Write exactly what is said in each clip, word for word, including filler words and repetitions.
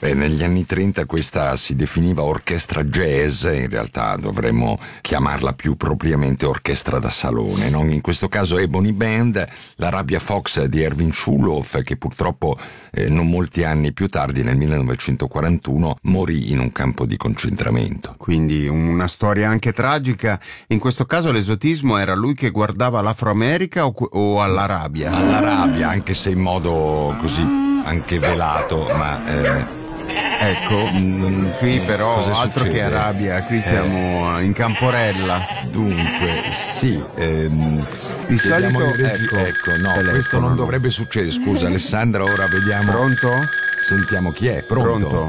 Beh, negli anni trenta questa si definiva orchestra jazz, in realtà dovremmo chiamarla più propriamente orchestra da salone, no? In questo caso Ebony Band, la Rabbia Fox di Erwin Schulhoff, che purtroppo eh, non molti anni più tardi, nel millenovecentoquarantuno, morì in un campo di concentramento. Quindi una storia anche tragica. In questo caso l'esotismo era lui che guardava l'Afro America o, o all'Arabia? All'Arabia, anche se in modo così anche velato, ma... Eh, Ecco, qui però cosa altro succede? che Arabia, qui siamo eh. in Camporella. Dunque, sì, ehm, di solito il regi- ecco, ecco no, telefono, questo non no. dovrebbe succedere. Scusa Alessandra, ora vediamo. Pronto? Sentiamo chi è. Pronto? Pronto?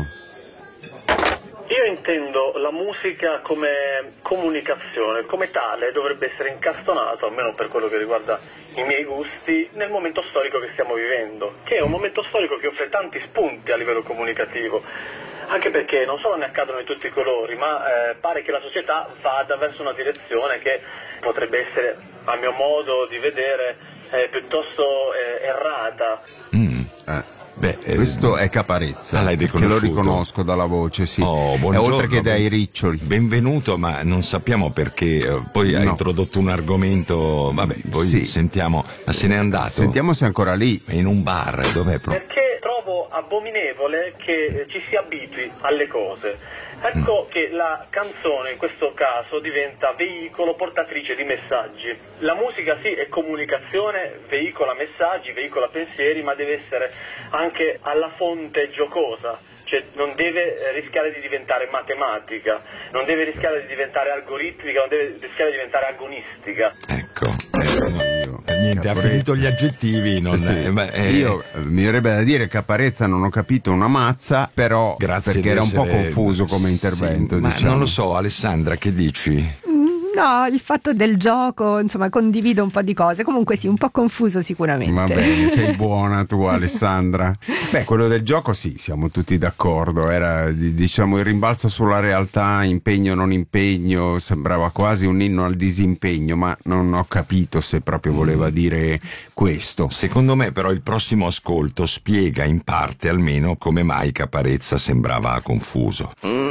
Io intendo la musica come comunicazione, come tale dovrebbe essere incastonato, almeno per quello che riguarda i miei gusti, nel momento storico che stiamo vivendo, che è un momento storico che offre tanti spunti a livello comunicativo, anche perché non solo ne accadono di tutti i colori, ma eh, pare che la società vada verso una direzione che potrebbe essere, a mio modo di vedere, eh, piuttosto eh, errata. Mm, eh. Beh, questo è Caparezza, ah, l'hai che lo riconosco dalla voce, sì. Oh, e oltre che dai riccioli. Benvenuto, ma non sappiamo perché, poi no. hai introdotto un argomento, vabbè, poi sì. sentiamo, ma se n'è andato? Sentiamo se è ancora lì. È in un bar, dov'è? Perché trovo abominevole che ci si abitui alle cose. Ecco mm. che la canzone in questo caso diventa veicolo, portatrice di messaggi. La musica sì è comunicazione, veicola messaggi, veicola pensieri, ma deve essere anche alla fonte giocosa, cioè non deve rischiare di diventare matematica, non deve rischiare di diventare algoritmica, non deve rischiare di diventare agonistica. Ecco, eh, niente, Caparezza. Ha finito gli aggettivi, non sì. è, ma è... Io mi verrebbe da dire Caparezza non ho capito una mazza, però Grazie perché era essere... un po' confuso come intervento. Sì, ma diciamo. non lo so, Alessandra, che dici? No, il fatto del gioco, insomma, condivido un po' di cose. Comunque sì, un po' confuso sicuramente. Va bene, sei buona tu, Alessandra. Beh, quello del gioco sì, siamo tutti d'accordo. Era, diciamo, il rimbalzo sulla realtà, impegno non impegno, sembrava quasi un inno al disimpegno, ma non ho capito se proprio voleva dire questo. Secondo me però il prossimo ascolto spiega in parte almeno come mai Caparezza sembrava confuso.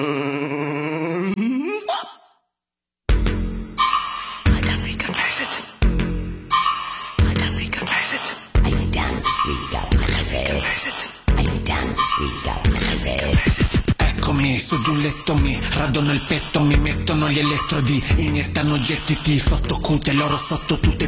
Eccomi su di un letto, mi radono il petto, mi mettono gli elettrodi, iniettano gettiti sotto cute, loro sotto tutte